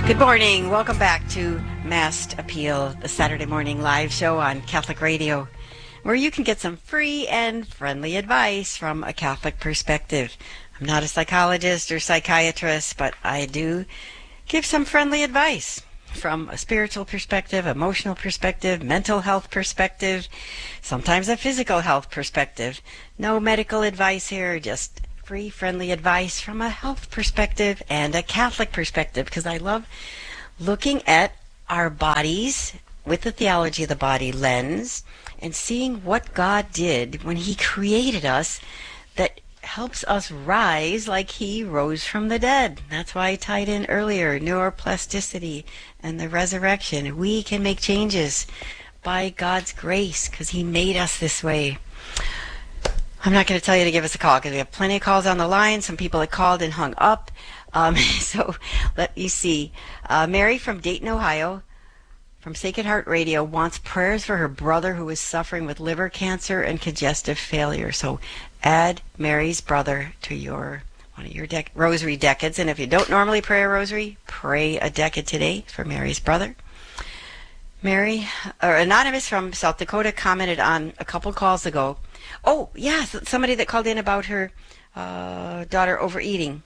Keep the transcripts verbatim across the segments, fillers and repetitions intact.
Good morning. Welcome back to Masked Appeal, the Saturday morning live show on Catholic Radio, where you can get some free and friendly advice from a Catholic perspective. I'm not a psychologist or psychiatrist, but I do give some friendly advice from a spiritual perspective, emotional perspective, mental health perspective, sometimes a physical health perspective. No medical advice here, just free, friendly advice from a health perspective and a Catholic perspective, because I love looking at our bodies with the theology of the body lens and seeing what God did when He created us that helps us rise like He rose from the dead. That's why I tied in earlier, neuroplasticity and the resurrection. We can make changes by God's grace because He made us this way. I'm not going to tell you to give us a call because we have plenty of calls on the line. Some people had called and hung up. Um, so let me see. Uh, Mary from Dayton, Ohio, from Sacred Heart Radio, wants prayers for her brother who is suffering with liver cancer and congestive failure. So add Mary's brother to your one of your dec- rosary decades. And if you don't normally pray a rosary, pray a decade today for Mary's brother. Mary, or Anonymous from South Dakota, commented on a couple calls ago. Oh, yeah, somebody that called in about her uh, daughter overeating.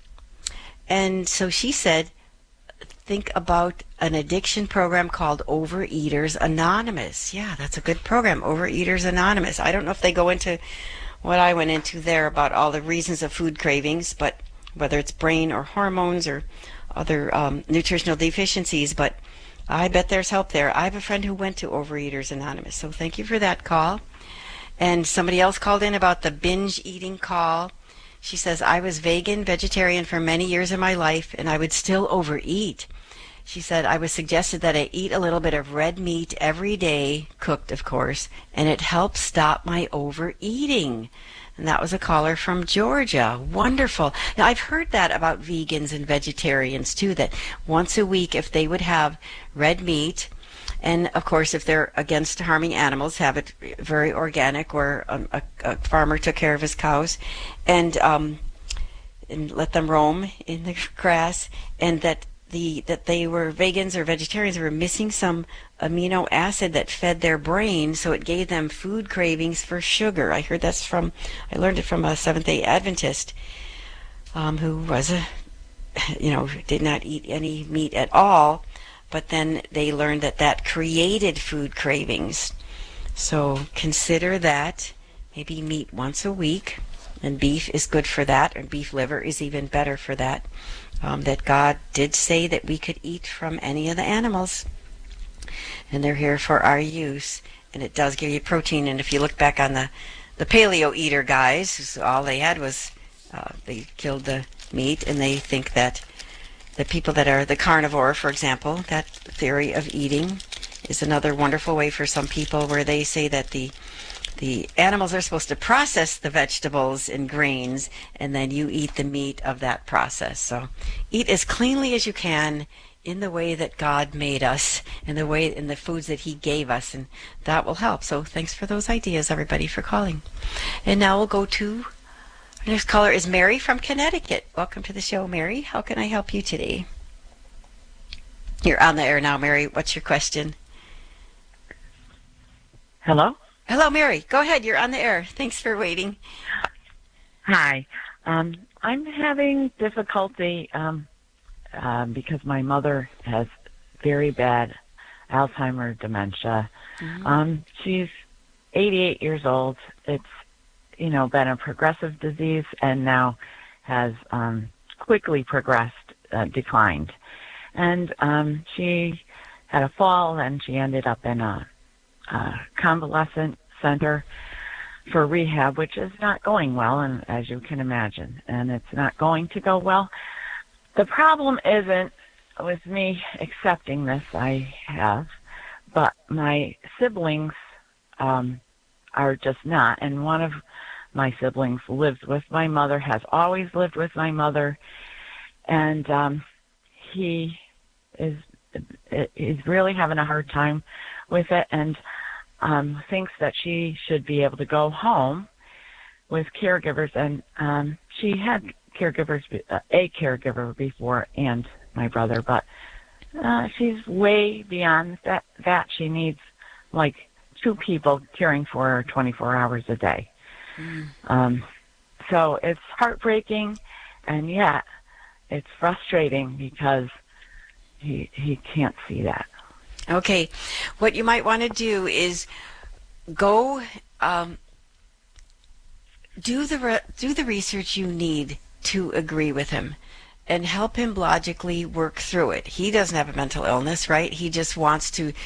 And so she said, think about an addiction program called Overeaters Anonymous. Yeah, that's a good program, Overeaters Anonymous. I don't know if they go into what I went into there about all the reasons of food cravings, but whether it's brain or hormones or other um, nutritional deficiencies, but I bet there's help there. I have a friend who went to Overeaters Anonymous, so thank you for that call. And somebody else called in about the binge eating call. She says, I was vegan, vegetarian for many years of my life, and I would still overeat. She said, I was suggested that I eat a little bit of red meat every day, cooked, of course, and it helped stop my overeating. And that was a caller from Georgia. Wonderful. Now, I've heard that about vegans and vegetarians, too, that once a week, if they would have red meat, and, of course, if they're against harming animals, have it very organic, or um, a, a farmer took care of his cows, and um, and let them roam in the grass, and that the that they were vegans or vegetarians were missing some amino acid that fed their brain, so it gave them food cravings for sugar. I heard that's from, I learned it from a Seventh-day Adventist um, who was a, you know, did not eat any meat at all. But then they learned that that created food cravings. So consider that. Maybe meat once a week. And beef is good for that. And beef liver is even better for that. Um, that God did say that we could eat from any of the animals. And they're here for our use. And it does give you protein. And if you look back on the, the paleo eater guys, all they had was, uh, they killed the meat. And they think that the people that are the carnivore, for example, that theory of eating is another wonderful way for some people where they say that the the animals are supposed to process the vegetables and grains, and then you eat the meat of that process. So eat as cleanly as you can in the way that God made us, in the way in the foods that He gave us, and that will help. So thanks for those ideas, everybody, for calling. And now we'll go to our next caller is Mary from Connecticut. Welcome to the show, Mary. How can I help you today? You're on the air now, Mary. What's your question? Hello? Hello, Mary. Go ahead. You're on the air. Thanks for waiting. Hi. Um, I'm having difficulty um, uh, because my mother has very bad Alzheimer's dementia. Mm-hmm. Um, she's eighty-eight years old. It's you know, been a progressive disease and now has um, quickly progressed, uh, declined. And um, she had a fall and she ended up in a, a convalescent center for rehab, which is not going well, and as you can imagine, and it's not going to go well. The problem isn't with me accepting this, I have, but my siblings um, are just not, and one of my siblings lives with my mother, has always lived with my mother, and um, he is is really having a hard time with it, and um, thinks that she should be able to go home with caregivers. And um, she had caregivers, uh, a caregiver before, and my brother, but uh, she's way beyond that. That she needs like two people caring for her twenty-four hours a day. Mm. Um, so it's heartbreaking, and yet it's frustrating because he he can't see that. Okay, what you might want to do is go um, do the re- do the research you need to agree with him, and help him logically work through it. He doesn't have a mental illness, right? He just wants to